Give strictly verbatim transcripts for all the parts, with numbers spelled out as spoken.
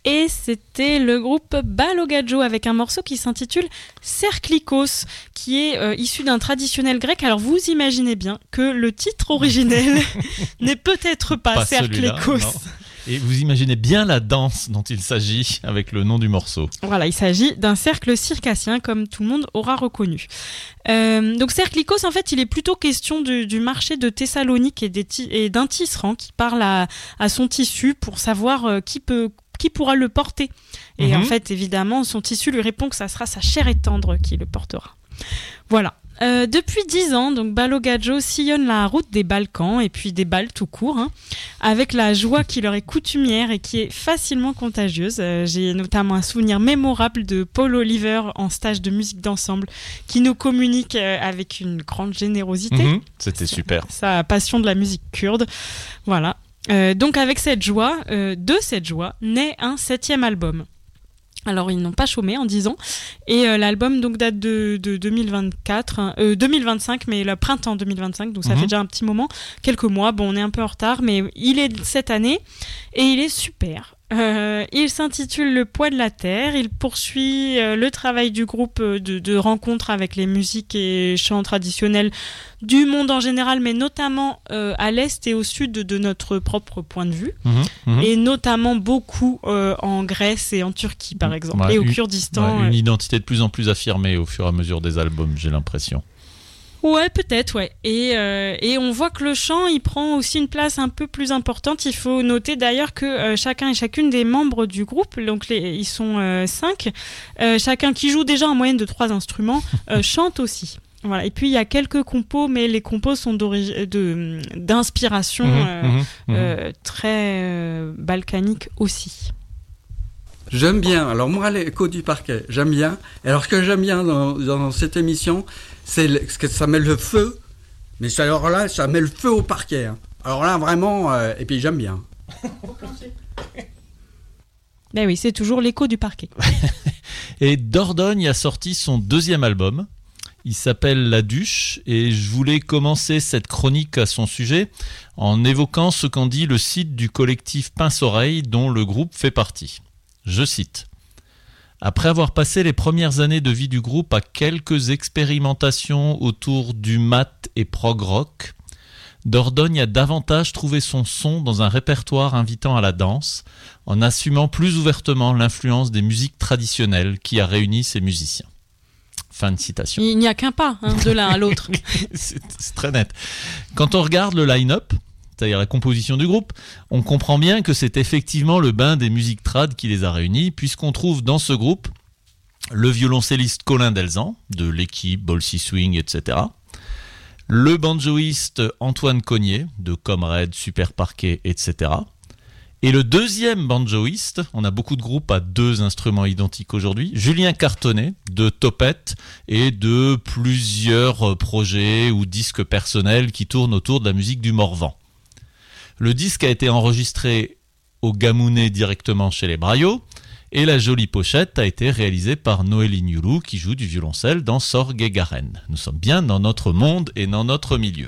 et c'était le groupe Balogadjo avec un morceau qui s'intitule Cerclikos, qui est euh, issu d'un traditionnel grec. Alors vous imaginez bien que le titre originel n'est peut-être pas, pas Cerclikos. Et vous imaginez bien la danse dont il s'agit avec le nom du morceau. Voilà, il s'agit d'un cercle circassien, comme tout le monde aura reconnu. Euh, donc Cerclikos, en fait, il est plutôt question du, du marché de Thessalonique et, des ti- et d'un tisserand qui parle à, à son tissu pour savoir euh, qui peut... qui pourra le porter. Et mmh. en fait, évidemment, son tissu lui répond que ça sera sa chair et tendre qui le portera. Voilà. Euh, depuis dix ans, donc Balogadjo sillonne la route des Balkans et puis des Baltes tout court, hein, avec la joie qui leur est coutumière et qui est facilement contagieuse. Euh, j'ai notamment un souvenir mémorable de Paul Oliver en stage de musique d'ensemble qui nous communique euh, avec une grande générosité. Mmh, c'était super. Sa passion de la musique kurde. Voilà. Euh, donc avec cette joie, euh, de cette joie, naît un septième album. Alors ils n'ont pas chômé en dix ans et euh, l'album donc date de, de deux mille vingt-quatre, hein, euh, deux mille vingt-cinq, mais le printemps deux mille vingt-cinq, donc ça mmh. fait déjà un petit moment, quelques mois. Bon, on est un peu en retard, mais il est cette année et il est super. Euh, il s'intitule Le poids de la terre. Il poursuit euh, le travail du groupe euh, de, de rencontres avec les musiques et chants traditionnels du monde en général, mais notamment euh, à l'est et au sud de, de notre propre point de vue, mmh, mmh. et notamment beaucoup euh, en Grèce et en Turquie, par exemple, ouais, et au une, Kurdistan. Ouais, une euh... identité de plus en plus affirmée au fur et à mesure des albums, j'ai l'impression. Ouais, peut-être, ouais. Et, euh, et on voit que le chant, il prend aussi une place un peu plus importante. Il faut noter d'ailleurs que euh, chacun et chacune des membres du groupe, donc les, ils sont euh, cinq, euh, chacun qui joue déjà en moyenne de trois instruments, euh, chante aussi. Voilà. Et puis il y a quelques compos, mais les compos sont de, d'inspiration mmh, euh, mmh, euh, très euh, balkanique aussi. J'aime bien. Alors moi, l'écho du parquet, j'aime bien. Alors ce que j'aime bien dans, dans cette émission, c'est le, que ça met le feu. Mais ça, alors là, ça met le feu au parquet. Hein. Alors là, vraiment, euh, et puis j'aime bien. Ben oui, c'est toujours l'écho du parquet. Et Dordogne a sorti son deuxième album. Il s'appelle La Duche et je voulais commencer cette chronique à son sujet en évoquant ce qu'en dit le site du collectif Pince-Oreille dont le groupe fait partie. Je cite. Après avoir passé les premières années de vie du groupe à quelques expérimentations autour du mat et prog rock, Dordogne a davantage trouvé son son dans un répertoire invitant à la danse, en assumant plus ouvertement l'influence des musiques traditionnelles qui a réuni ses musiciens. Fin de citation. Il n'y a qu'un pas hein, de l'un à l'autre. c'est, c'est très net. Quand on regarde le line-up, c'est-à-dire la composition du groupe, on comprend bien que c'est effectivement le bain des musiques trad qui les a réunis, puisqu'on trouve dans ce groupe le violoncelliste Colin Delzan, de l'équipe Bolsy Swing, et cetera, le banjoïste Antoine Cognier, de Comrade, Super Parquet, et cetera, et le deuxième banjoïste, on a beaucoup de groupes à deux instruments identiques aujourd'hui, Julien Cartonnet, de Topette, et de plusieurs projets ou disques personnels qui tournent autour de la musique du Morvan. Le disque a été enregistré au Gamounet directement chez les Braillots et la jolie pochette a été réalisée par Noélie Nioulou qui joue du violoncelle dans Sorgue et Garenne. Nous sommes bien dans notre monde et dans notre milieu.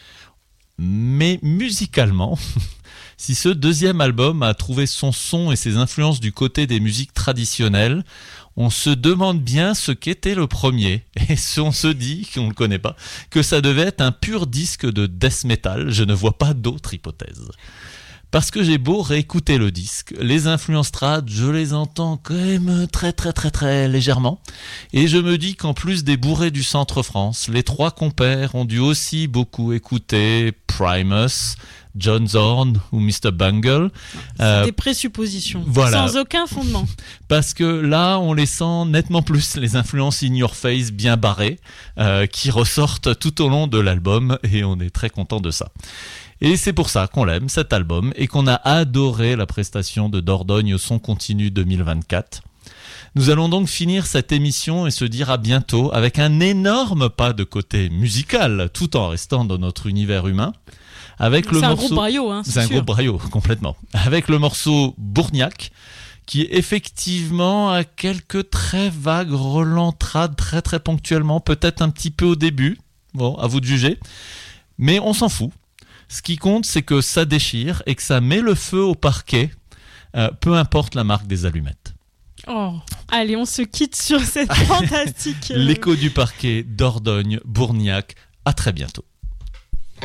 Mais musicalement, si ce deuxième album a trouvé son son et ses influences du côté des musiques traditionnelles, on se demande bien ce qu'était le premier. Et on se dit, qu'on ne le connaît pas, que ça devait être un pur disque de death metal. Je ne vois pas d'autre hypothèse. Parce que j'ai beau réécouter le disque, les influences trad, je les entends quand même très très très très légèrement. Et je me dis qu'en plus des bourrés du Centre-France, les trois compères ont dû aussi beaucoup écouter Primus, John Zorn ou mister Bungle. C'est euh, des présuppositions, voilà. Sans aucun fondement. Parce que là, on les sent nettement plus, les influences in your face bien barrées, euh, qui ressortent tout au long de l'album, et on est très content de ça. Et c'est pour ça qu'on l'aime, cet album, et qu'on a adoré la prestation de Dordogne au Son Continu deux mille vingt-quatre. Nous allons donc finir cette émission et se dire à bientôt avec un énorme pas de côté musical, tout en restant dans notre univers humain. Avec c'est le un morceau... groupe Braillot, hein, c'est, c'est un sûr. groupe Braillot, complètement. Avec le morceau Bourgnac, qui effectivement a quelques très vagues relents trad très très ponctuellement, peut-être un petit peu au début, bon, à vous de juger, mais on s'en fout. Ce qui compte, c'est que ça déchire et que ça met le feu au parquet euh, peu importe la marque des allumettes. Oh, allez, on se quitte sur cette fantastique... L'écho du parquet, Dordogne, Bourgnac. À très bientôt.